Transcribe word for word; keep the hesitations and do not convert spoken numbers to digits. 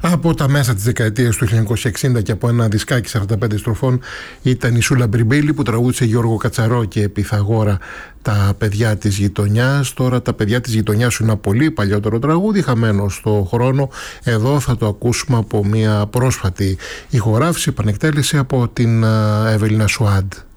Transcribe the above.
Από τα μέσα της δεκαετίας του χίλια εννιακόσια εξήντα και από ένα δισκάκι σαράντα πέντε στροφών ήταν η Σούλα Μπριμπίλη που τραγούδισε Γιώργο Κατσαρό και Πυθαγόρα, τα παιδιά της γειτονιάς. Τώρα τα παιδιά της γειτονιάς σου είναι ένα πολύ παλιότερο τραγούδι, χαμένο στο χρόνο. Εδώ θα το ακούσουμε από μια πρόσφατη ηχογράφηση, επανεκτέλεση από την Εβελίνα Σουάντ.